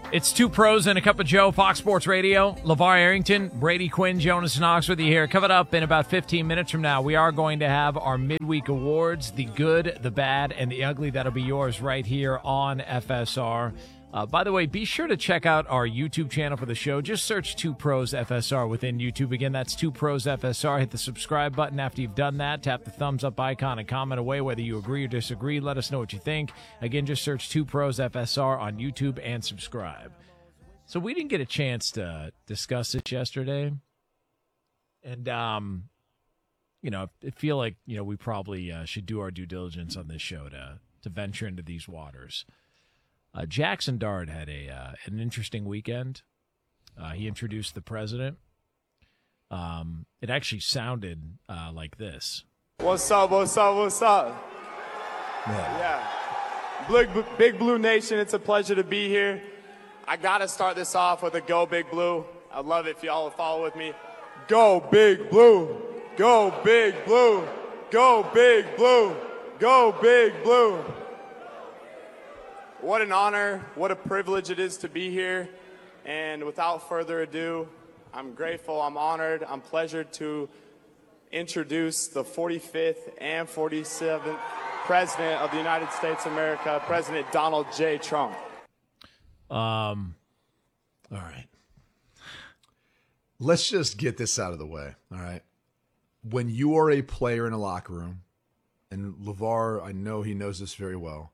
It's Two Pros and a Cup of Joe, Fox Sports Radio. LeVar Arrington, Brady Quinn, Jonas Knox with you here. Coming up in about 15 minutes from now, we are going to have our midweek awards, the good, the bad, and the ugly. That'll be yours right here on FSR. By the way, be sure to check out our YouTube channel for the show. Just search Two Pros FSR within YouTube. Again, that's Two Pros FSR. Hit the subscribe button after you've done that. Tap the thumbs up icon and comment away whether you agree or disagree. Let us know what you think. Again, just search Two Pros FSR on YouTube and subscribe. So we didn't get a chance to discuss it yesterday. And, I feel like, we probably should do our due diligence on this show to venture into these waters. Jackson Dart had an interesting weekend. He introduced the president. It actually sounded like this. What's up, what's up, what's up? Yeah. Big Blue Nation, it's a pleasure to be here. I got to start this off with a Go Big Blue. I'd love it if y'all would follow with me. Go Big Blue. Go Big Blue. Go Big Blue. Go Big Blue. What an honor, what a privilege it is to be here. And without further ado, I'm grateful, I'm honored, I'm pleasured to introduce the 45th and 47th President of the United States of America, President Donald J. Trump. All right. Let's just get this out of the way, all right? When you are a player in a locker room, and LeVar, I know he knows this very well,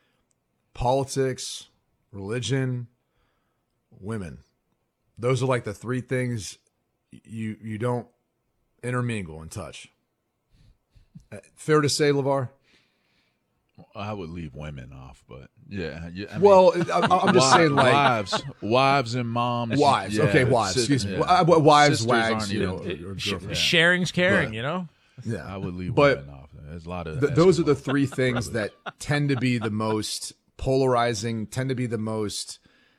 politics, religion, women. Those are like the three things you don't intermingle and touch. Fair to say, LeVar? I would leave women off, but yeah. I mean, I'm just saying, like wives and moms. Wives, yeah, okay, wives. Excuse me. Yeah. Wives, wags, sharing's caring, Yeah, I would leave women off. There's a lot of those are the three things that tend to be the most polarizing, tend to be the most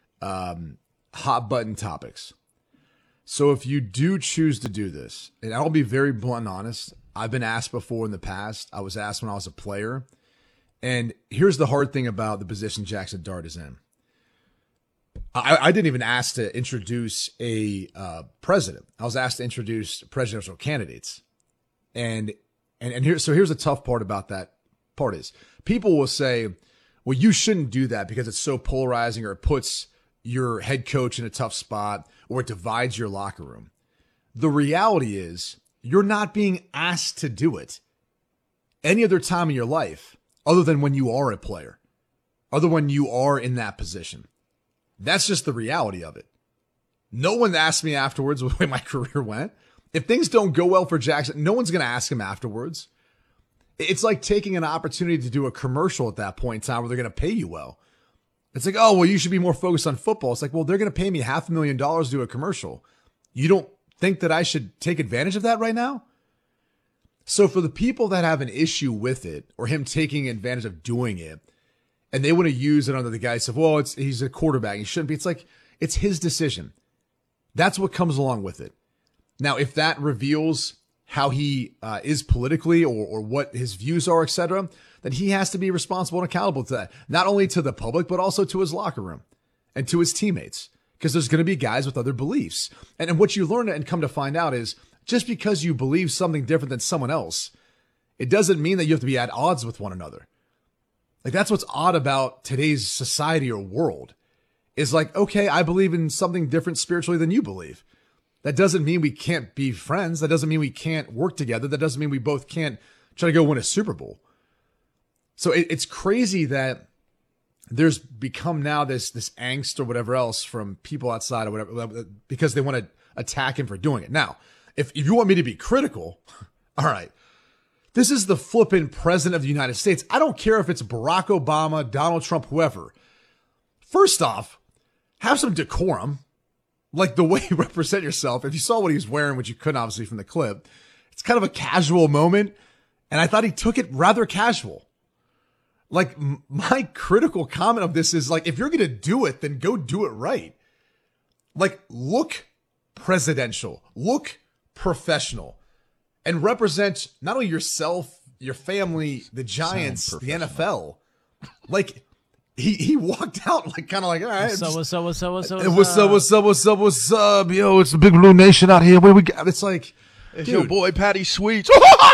hot button topics. So if you do choose to do this, and I'll be very blunt and honest, I've been asked before in the past. I was asked when I was a player. And here's the hard thing about the position Jackson Dart is in. I didn't even ask to introduce a president. I was asked to introduce presidential candidates. And here's the tough part about that part is people will say, well, you shouldn't do that because it's so polarizing or it puts your head coach in a tough spot or it divides your locker room. The reality is you're not being asked to do it any other time in your life other than when you are a player, other when you are in that position. That's just the reality of it. No one asked me afterwards the way my career went. If things don't go well for Jackson, no one's going to ask him afterwards. It's like taking an opportunity to do a commercial at that point in time where they're going to pay you well. It's like, oh, well, you should be more focused on football. It's like, well, they're going to pay me $500,000 to do a commercial. You don't think that I should take advantage of that right now? So for the people that have an issue with it or him taking advantage of doing it, and they want to use it under the guise of, well, he's a quarterback. He shouldn't be. It's like, it's his decision. That's what comes along with it. Now, if that reveals how he is politically or what his views are, etc., then he has to be responsible and accountable to that. Not only to the public, but also to his locker room and to his teammates. Because there's going to be guys with other beliefs. And what you learn and come to find out is just because you believe something different than someone else, it doesn't mean that you have to be at odds with one another. Like, that's what's odd about today's society or world is like, okay, I believe in something different spiritually than you believe. That doesn't mean we can't be friends. That doesn't mean we can't work together. That doesn't mean we both can't try to go win a Super Bowl. So it's crazy that there's become now this angst or whatever else from people outside or whatever because they want to attack him for doing it. Now, if you want me to be critical, all right, this is the flippin' president of the United States. I don't care if it's Barack Obama, Donald Trump, whoever. First off, have some decorum, like the way you represent yourself. If you saw what he was wearing, which you couldn't obviously from the clip, it's kind of a casual moment, and I thought he took it rather casual. Like, my critical comment of this is, like, if you're going to do it, then go do it right. Like, look presidential, look professional, and represent not only yourself, your family, the Giants, the NFL. Like, he walked out like kind of like, all right. What's up? What's up? Yo, it's the Big Blue Nation out here. What do we got? It's like, It's your boy Patty Sweets.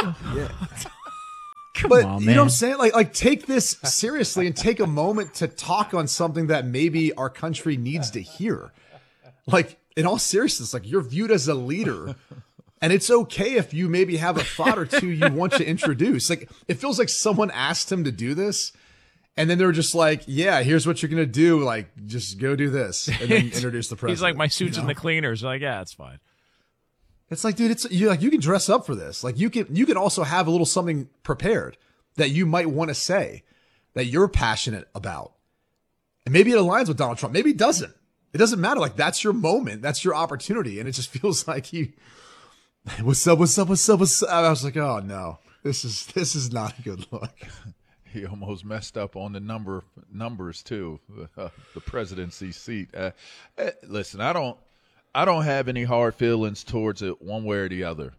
But on, you man. know what I'm saying? Like take this seriously and take a moment to talk on something that maybe our country needs to hear. Like, in all seriousness, like, you're viewed as a leader, and it's okay if you maybe have a thought or two you want to introduce. Like, it feels like someone asked him to do this, and then they were just like, yeah, here's what you're going to do. Like, just go do this, and then introduce the president. He's like, my suit's in the cleaners. Like, yeah, it's fine. It's like, dude, you can dress up for this. Like, you can also have a little something prepared that you might want to say that you're passionate about. And maybe it aligns with Donald Trump. Maybe it doesn't. It doesn't matter. Like, that's your moment. That's your opportunity. And it just feels like what's up? I was like, oh no, this is not a good look. He almost messed up on the numbers too. The presidency seat. Listen, I don't have any hard feelings towards it one way or the other.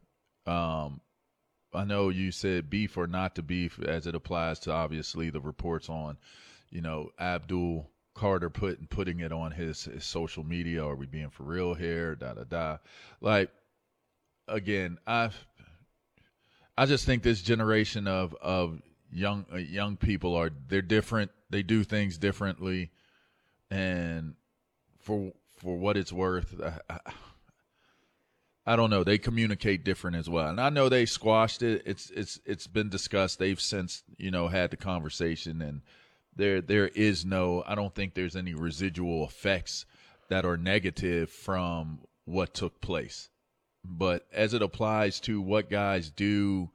I know you said beef or not to beef as it applies to obviously the reports on, Abdul Carter putting it on his social media. Are we being for real here? Like, again, I just think this generation of young people they're different. They do things differently, and for what it's worth, I don't know. They communicate different as well, and I know they squashed it. It's been discussed. They've since had the conversation, and there is no. I don't think there's any residual effects that are negative from what took place. But as it applies to what guys do,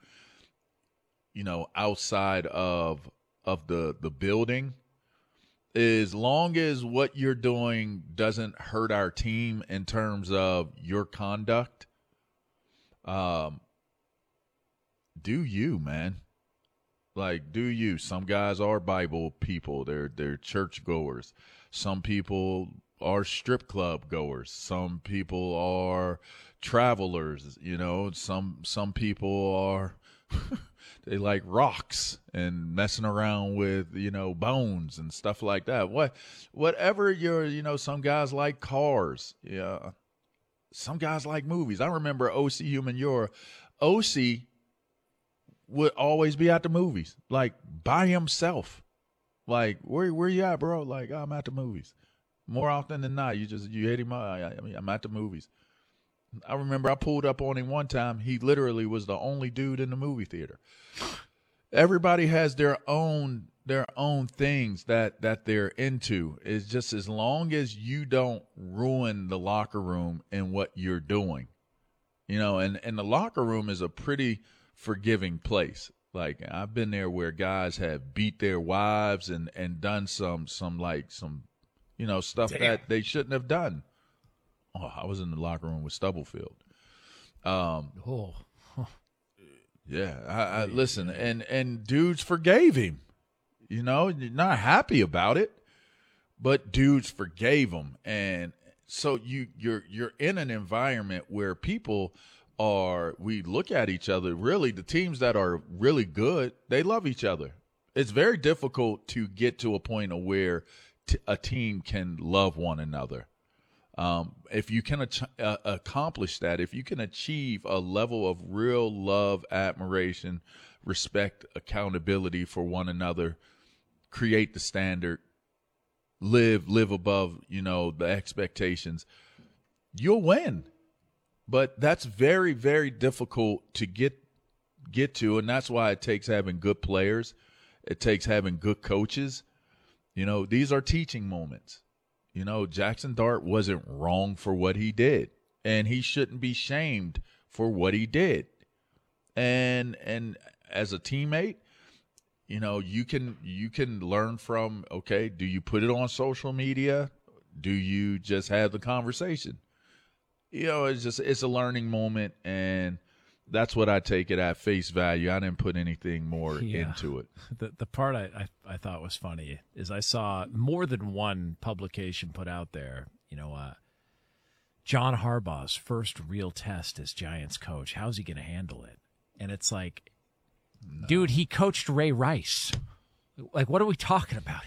outside of the building, as long as what you're doing doesn't hurt our team in terms of your conduct, do you, man. Like, do you. Some guys are Bible people. They're church goers. Some people are strip club goers. Some people are travelers, Some people are they like rocks and messing around with, bones and stuff like that. Whatever some guys like cars. Yeah. Some guys like movies. I remember O.C. Human O.C. would always be at the movies, like by himself. Like, where you at, bro? Like, I'm at the movies. More often than not, you hit him. I'm at the movies. I remember I pulled up on him one time. He literally was the only dude in the movie theater. Everybody has their own things that they're into. It's just as long as you don't ruin the locker room and what you're doing, and the locker room is a pretty forgiving place. Like, I've been there where guys have beat their wives and done some stuff that they shouldn't have done. Oh, I was in the locker room with Stubblefield. Yeah, I listen, and dudes forgave him. Not happy about it, but dudes forgave him, and so you're in an environment where people we look at each other. Really, the teams that are really good, they love each other. It's very difficult to get to a point of where a team can love one another. If you can accomplish that, if you can achieve a level of real love, admiration, respect, accountability for one another, create the standard, live above, the expectations, you'll win. But that's very, very difficult to get to, and that's why it takes having good players. It takes having good coaches. These are teaching moments. Jackson Dart wasn't wrong for what he did, and he shouldn't be shamed for what he did. And as a teammate, you can learn from, okay, do you put it on social media? Do you just have the conversation? It's a learning moment, and that's what I take it at face value. I didn't put anything more into it. The part I thought was funny is I saw more than one publication put out there, John Harbaugh's first real test as Giants coach. How's he going to handle it? And it's like, dude, he coached Ray Rice. Like, what are we talking about here?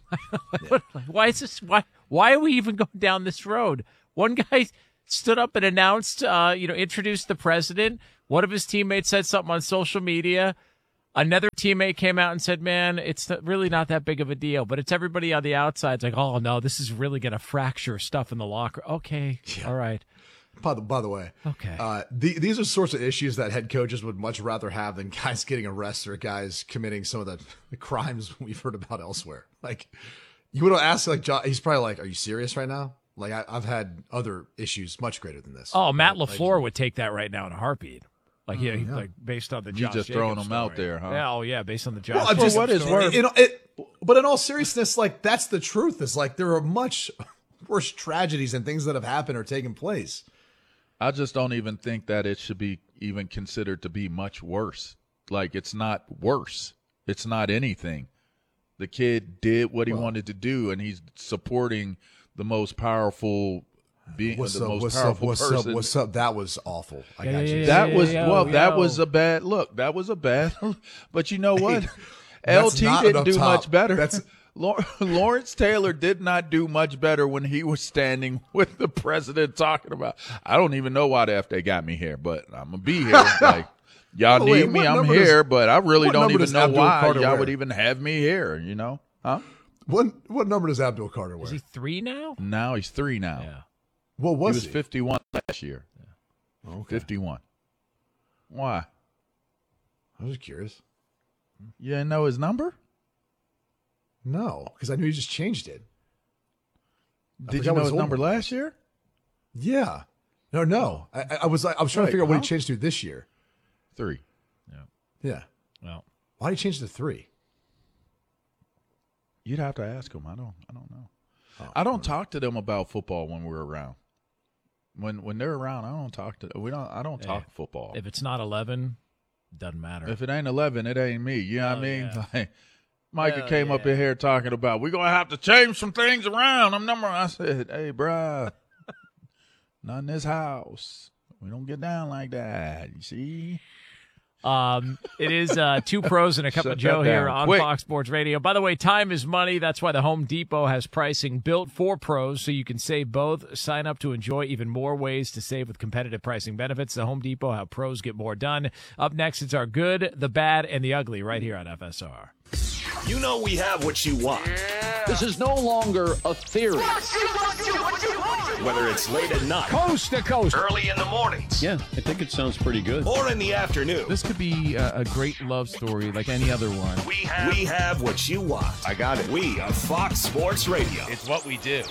Why is this? Why are we even going down this road? One guy stood up and announced, introduced the president. One of his teammates said something on social media. Another teammate came out and said, man, it's really not that big of a deal. But it's everybody on the outside. It's like, oh, no, this is really going to fracture stuff in the locker. Okay, all right. By the way, okay. These are sorts of issues that head coaches would much rather have than guys getting arrested or guys committing some of the crimes we've heard about elsewhere. Like, you would have asked, like, John, he's probably like, are you serious right now? Like, I've had other issues much greater than this. Oh, Matt LaFleur would take that right now in a heartbeat. Like, like based on the Josh just Jacobs throwing them story. out there, huh? Yeah, based on the Josh Well, Jacobs what is story. worth? But in all seriousness, like, that's the truth. Is like there are much worse tragedies and things that have happened or taken place. I just don't even think that it should be even considered to be much worse. Like, it's not worse. It's not anything. The kid did what he wanted to do, and he's supporting the most powerful being, What's the up? most What's powerful up? person. What's up? That was awful. I got you. That was That was a bad look. That was a bad. But you know what? That's LT not didn't up do top. much better. That's- Lawrence Taylor did not do much better when he was standing with the president talking about. I don't even know why the F they got me here, but I'm gonna be here. Like, y'all Wait, need me, what I'm number here, does- but I really what don't number even does know Abdul why Carter y'all wear? would even have me here. You know, huh? What number does Abdul Carter wear? Is he 3 now? Now he's 3 now. Yeah. What He was was 51 last year. Okay. 51. Why? I was curious. You didn't know his number? No, because I knew he just changed it. Did forgot you what know his his number old one last year? Yeah. No. I was trying to Wait, figure out what huh? he changed to this year. 3. Yeah. Well, Why did he change to 3? You'd have to ask him. I don't know. I don't talk to them about football when we're around. When they're around, I don't talk to. I don't talk football. if it's not 11, doesn't matter. If it ain't 11, it ain't me. You know what I mean? yeah. Like, Micah Hell came up in here talking about we're gonna have to change some things around. I said, hey, bruh, not in this house. We don't get down like that. You see? It is 2 pros and a cup Shut of Joe that here down on quick. Fox Sports Radio. By the way, time is money. That's why the Home Depot has pricing built for pros, so you can save both. Sign up to enjoy even more ways to save with competitive pricing benefits. The Home Depot, how pros get more done. Up next, it's our good, the bad, and the ugly right here on FSR. You know we have what you want. This is no longer a theory. Whether it's late at night, Coast to coast. early in the mornings, Yeah, I think it sounds pretty good. or in the afternoon. This could be a great love story like any other one. We have what you want. I got it. We are Fox Sports Radio. It's what we do.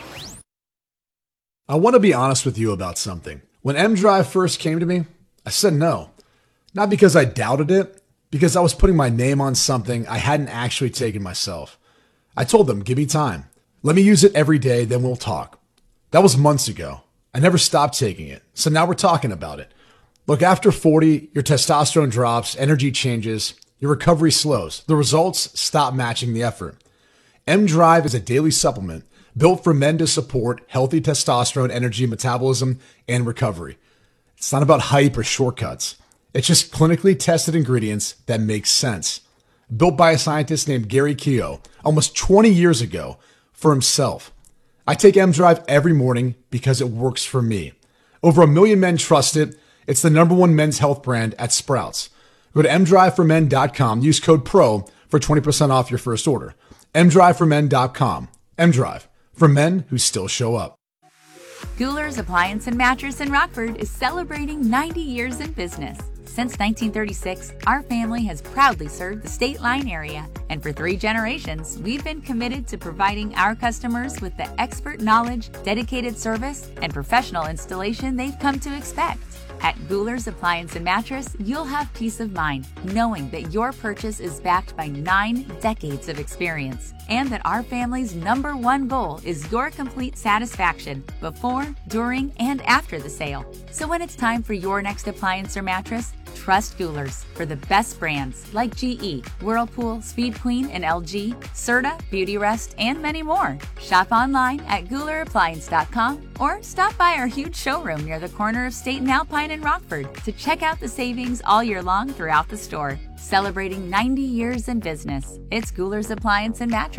I want to be honest with you about something. When M-Drive first came to me, I said no. Not because I doubted it, because I was putting my name on something I hadn't actually taken myself. I told them, give me time. Let me use it every day, then we'll talk. That was months ago. I never stopped taking it, so now we're talking about it. Look, after 40, your testosterone drops, energy changes, your recovery slows. The results stop matching the effort. M-Drive is a daily supplement built for men to support healthy testosterone, energy, metabolism, and recovery. It's not about hype or shortcuts. It's just clinically tested ingredients that make sense. Built by a scientist named Gary Keogh almost 20 years ago for himself. I take M-Drive every morning because it works for me. Over 1 million men trust it. It's the #1 men's health brand at Sprouts. Go to mdriveformen.com. Use code PRO for 20% off your first order. mdriveformen.com. M-Drive, for men who still show up. Goular's Appliance and Mattress in Rockford is celebrating 90 years in business. Since 1936, our family has proudly served the State Line area, and for 3 generations, we've been committed to providing our customers with the expert knowledge, dedicated service, and professional installation they've come to expect. At Goular's Appliance and Mattress, you'll have peace of mind knowing that your purchase is backed by 9 decades of experience and that our family's #1 goal is your complete satisfaction before, during, and after the sale. So when it's time for your next appliance or mattress, trust Goular's for the best brands like GE, Whirlpool, Speed Queen, and LG, Serta, Beautyrest, and many more. Shop online at GoularAppliance.com or stop by our huge showroom near the corner of State and Alpine in Rockford to check out the savings all year long throughout the store. Celebrating 90 years in business, it's Goular's Appliance and Mattress.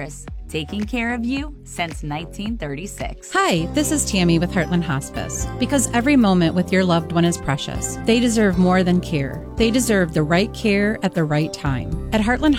taking care of you since 1936. Hi, this is Tammy with Heartland Hospice. Because every moment with your loved one is precious, they deserve more than care. They deserve the right care at the right time. At Heartland